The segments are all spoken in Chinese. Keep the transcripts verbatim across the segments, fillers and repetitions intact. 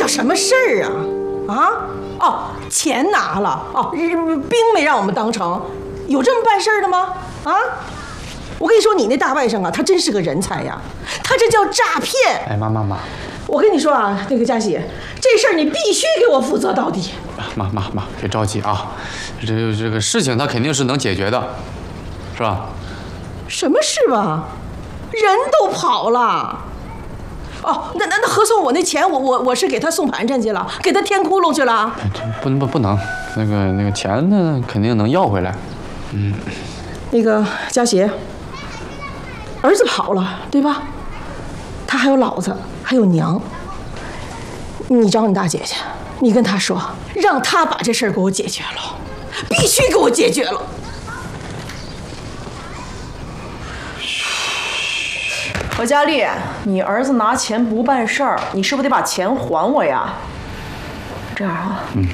叫什么事儿啊？啊？哦，钱拿了，哦，兵没让我们当成，有这么办事儿的吗？啊？我跟你说，你那大外甥啊，他真是个人才呀，他这叫诈骗。 哎，妈妈妈， 我跟你说啊，那个佳喜，这事儿你必须给我负责到底。 妈妈妈，别着急啊，这这个事情他肯定是能解决的，是吧？ 什么事吧？人都跑了。哦，那那那何总，我那钱我我我是给他送盘缠去了，给他填窟窿去了。 不不不能，那个那个钱呢肯定能要回来。嗯， 那个佳喜，儿子跑了，对吧？他还有老子，还有娘。你找你大姐去，你跟她说，让她把这事儿给我解决了，必须给我解决了。 何佳丽，你儿子拿钱不办事儿，你是不是得把钱还我呀？这样啊。嗯。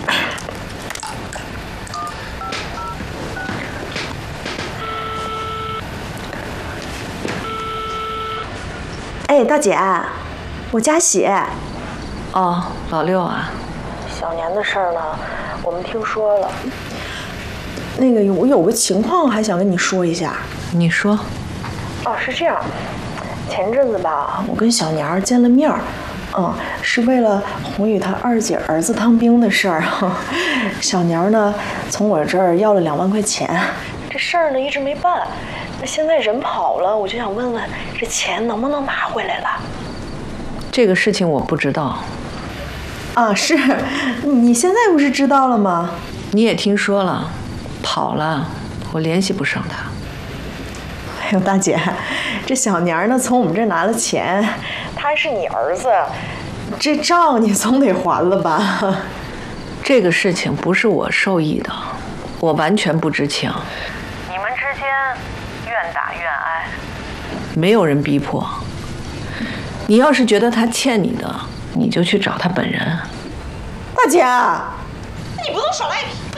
哎，大姐，我佳喜。 哦，老六啊。 小年的事儿呢，我们听说了。 那个，我有个情况还想跟你说一下。 你说。 哦，是这样。前阵子吧，我跟小年儿见了面儿，嗯，是为了红宇他二姐儿子当兵的事儿。小年儿呢，从我这儿要了两万块钱，这事儿呢一直没办。那现在人跑了，我就想问问，这钱能不能拿回来了？ 这个事情我不知道。 啊，是，你现在不是知道了吗？ 你也听说了，跑了，我联系不上他。 哎呦，大姐，这小年儿呢从我们这儿拿了钱，他是你儿子，这账你总得还了吧？ 这个事情不是我受益的，我完全不知情。 你们之间愿打愿挨， 没有人逼迫。你要是觉得他欠你的，你就去找他本人。 大姐， 你不能耍赖皮。